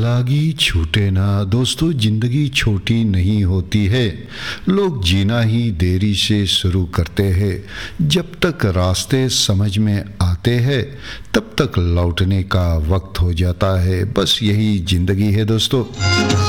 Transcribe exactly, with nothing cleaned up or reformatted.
लागी छूटे ना दोस्तों, जिंदगी छोटी नहीं होती है। लोग जीना ही देरी से शुरू करते हैं। जब तक रास्ते समझ में आते हैं तब तक लौटने का वक्त हो जाता है। बस यही जिंदगी है दोस्तों।